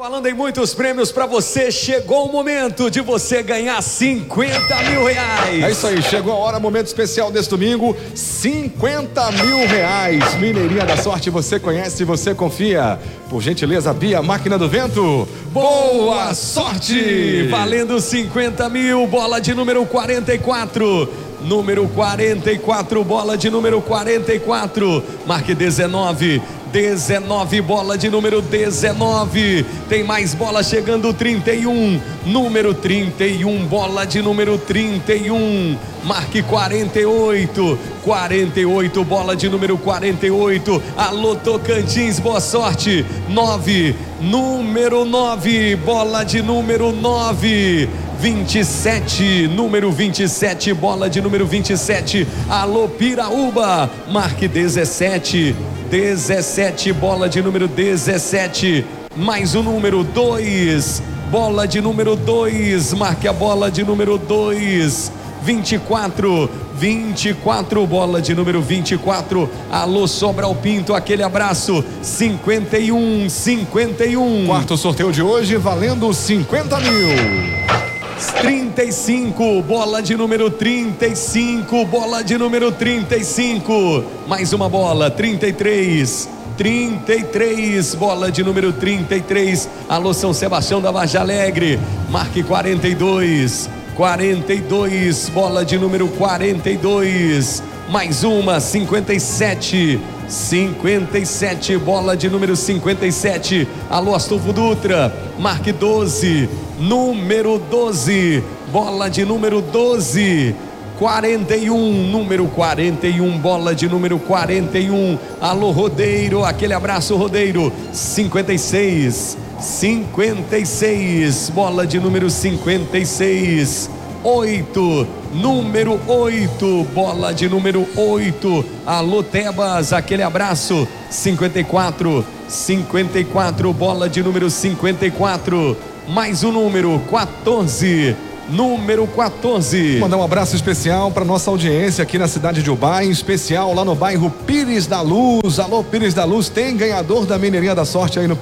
Falando em muitos prêmios para você, chegou o momento de você ganhar 50 mil reais. É isso aí, chegou a hora, momento especial desse domingo, 50 mil reais. Mineirinha da Sorte, você conhece, você confia. Por gentileza, Bia, Máquina do Vento, boa sorte! Valendo 50 mil, bola de número 44. Número 44, bola de número 44. Marque 19. 19, bola de número 19. Tem mais bola chegando, 31. Número 31, bola de número 31. Marque 48. 48, bola de número 48. Alô Tocantins, boa sorte. 9, número 9, bola de número 9. 27, número 27, bola de número 27. Alô Piraúba, marque 17. 17, bola de número 17. Mais o número 2, bola de número 2. Marque a bola de número 2. 24, 24, bola de número 24. Alô Sobral Pinto, aquele abraço. 51, 51. Quarto sorteio de hoje, valendo 50 mil. 35, bola de número 35, bola de número 35. Mais uma bola, 33. 33, bola de número 33. Alô São Sebastião da Vargem Alegre, marque 42. 42, bola de número 42. Mais uma, 57. 57, bola de número 57. Alô Astolfo Dutra, marque 12. Número 12, bola de número 12. 41, número 41, bola de número 41. Alô Rodeiro, aquele abraço Rodeiro. 56, 56, bola de número 56. 8, número 8, bola de número 8. Alô Tebas, aquele abraço. 54, 54, bola de número 54. Mais um número 14. Número 14. Mandar um abraço especial para nossa audiência aqui na cidade de Ubá, em especial lá no bairro Pires da Luz. Alô Pires da Luz, tem ganhador da Mineirinha da Sorte aí no